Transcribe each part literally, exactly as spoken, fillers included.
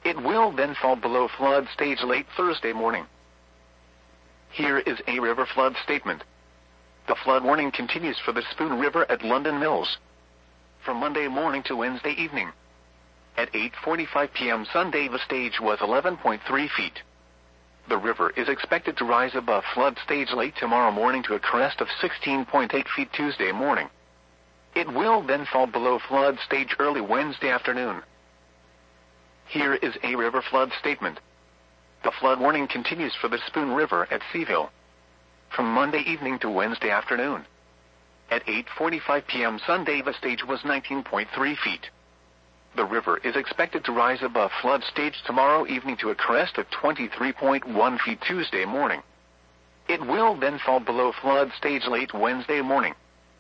It will then fall below flood stage late Thursday morning. Here is a river flood statement. The flood warning continues for the Spoon River at London Mills from Monday morning to Wednesday evening. At eight forty-five p m Sunday, the stage was eleven point three feet. The river is expected to rise above flood stage late tomorrow morning to a crest of sixteen point eight feet Tuesday morning. It will then fall below flood stage early Wednesday afternoon. Here is a river flood statement. The flood warning continues for the Spoon River at Seaville from Monday evening to Wednesday afternoon. At eight forty-five p m Sunday, the stage was nineteen point three feet. The river is expected to rise above flood stage tomorrow evening to a crest of twenty-three point one feet Tuesday morning. It will then fall below flood stage late Wednesday morning.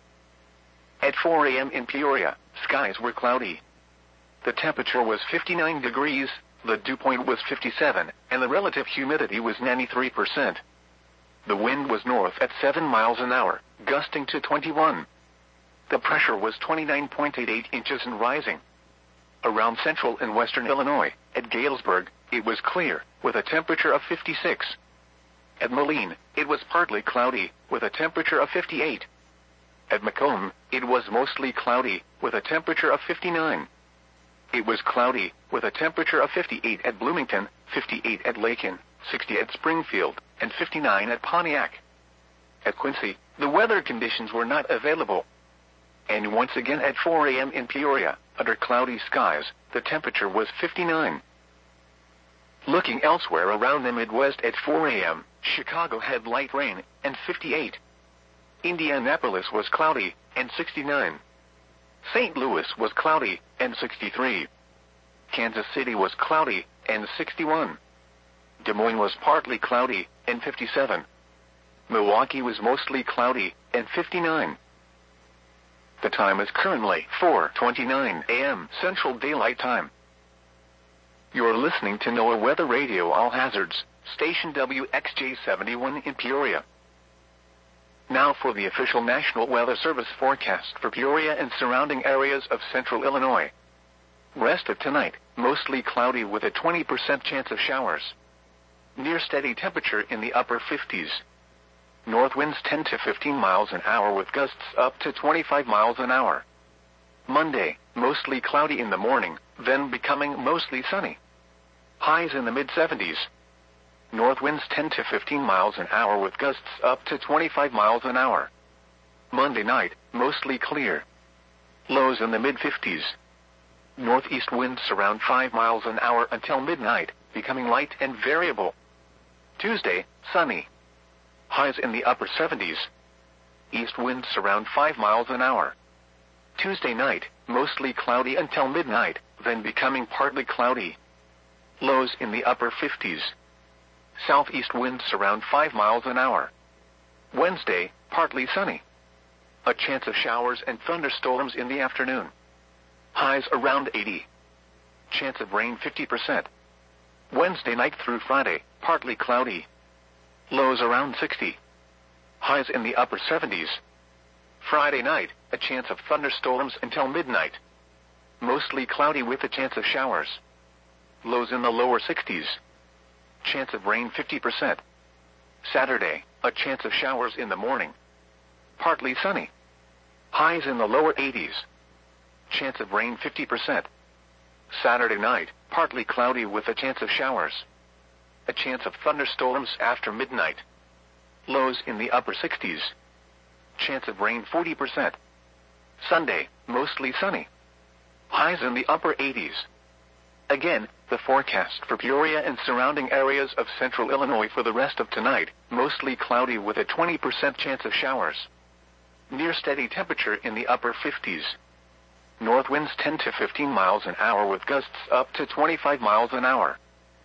At four a m in Peoria, skies were cloudy. The temperature was fifty-nine degrees, the dew point was fifty-seven, and the relative humidity was ninety-three percent. The wind was north at seven miles an hour, gusting to twenty-one. The pressure was twenty-nine point eight eight inches and rising. Around central and western Illinois, at Galesburg, it was clear, with a temperature of fifty-six. At Moline, it was partly cloudy, with a temperature of fifty-eight. At Macomb, it was mostly cloudy, with a temperature of fifty-nine. It was cloudy, with a temperature of fifty-eight at Bloomington, fifty-eight at Lakin, sixty at Springfield, and fifty-nine at Pontiac. At Quincy, the weather conditions were not available. And once again at four a m in Peoria, under cloudy skies, the temperature was fifty-nine. Looking elsewhere around the Midwest at four a m, Chicago had light rain, and fifty-eight. Indianapolis was cloudy, and sixty-nine. Saint Louis was cloudy, and sixty-three. Kansas City was cloudy, and sixty-one. Des Moines was partly cloudy, and fifty-seven. Milwaukee was mostly cloudy, and fifty-nine. The time is currently four twenty-nine a m Central Daylight Time. You're listening to NOAA Weather Radio All Hazards, station W X J seventy-one in Peoria. Now for the official National Weather Service forecast for Peoria and surrounding areas of central Illinois. Rest of tonight, mostly cloudy with a twenty percent chance of showers. Near steady temperature in the upper fifties. North winds ten to fifteen miles an hour with gusts up to twenty-five miles an hour. Monday, mostly cloudy in the morning, then becoming mostly sunny. Highs in the mid seventies. North winds ten to fifteen miles an hour with gusts up to twenty-five miles an hour. Monday night, mostly clear. Lows in the mid fifties. Northeast winds around five miles an hour until midnight, becoming light and variable. Tuesday, sunny. Highs in the upper seventies. East winds around five miles an hour. Tuesday night, mostly cloudy until midnight, then becoming partly cloudy. Lows in the upper fifties. Southeast winds around five miles an hour. Wednesday, partly sunny. A chance of showers and thunderstorms in the afternoon. Highs around eighty. Chance of rain fifty percent. Wednesday night through Friday, partly cloudy. Lows around sixty. Highs in the upper seventies. Friday night, a chance of thunderstorms until midnight. Mostly cloudy with a chance of showers. Lows in the lower sixties. Chance of rain fifty percent. Saturday, a chance of showers in the morning. Partly sunny. Highs in the lower eighties. Chance of rain fifty percent. Saturday night, partly cloudy with a chance of showers. A chance of thunderstorms after midnight. Lows in the upper sixties. Chance of rain forty percent. Sunday, mostly sunny. Highs in the upper eighties. Again, the forecast for Peoria and surrounding areas of central Illinois for the rest of tonight, mostly cloudy with a twenty percent chance of showers. Near steady temperature in the upper fifties. North winds ten to fifteen miles an hour with gusts up to twenty-five miles an hour.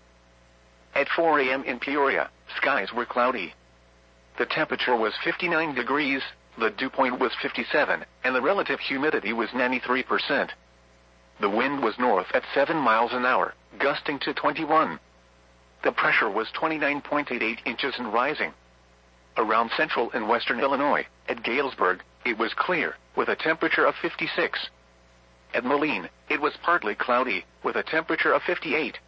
At four a m in Peoria, skies were cloudy. The temperature was fifty-nine degrees, the dew point was fifty-seven, and the relative humidity was ninety-three percent. The wind was north at seven miles an hour, gusting to twenty-one. The pressure was twenty-nine point eight eight inches and rising. Around central and western Illinois, at Galesburg, it was clear, with a temperature of fifty-six. At Moline, it was partly cloudy, with a temperature of fifty-eight.